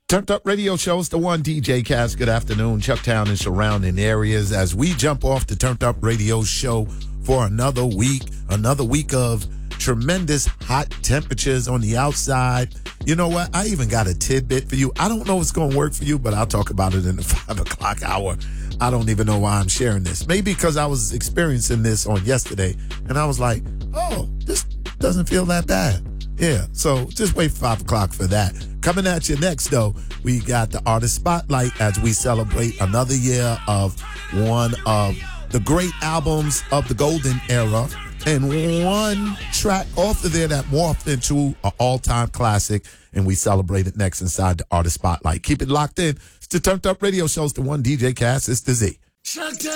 Turned Up Radio Shows, the one DJ Cass. Good afternoon, Chucktown and surrounding areas. As we jump off the Turned Up Radio Show for another week of tremendous hot temperatures on the outside. You know what? I even got a tidbit for you. I don't know if it's going to work for you, but I'll talk about it in the 5 o'clock hour. I don't even know why I'm sharing this. Maybe because I was experiencing this on yesterday, and I was like, oh, this doesn't feel that bad. Yeah, so just wait for 5 o'clock for that. Coming at you next, though, we got the Artist Spotlight as we celebrate another year of one of the great albums of the golden era and one track off of there that morphed into an all-time classic, and we celebrate it next inside the Artist Spotlight. Keep it locked in. It's the Turned Up Radio Show. It's the one DJ Cass. It's the Z.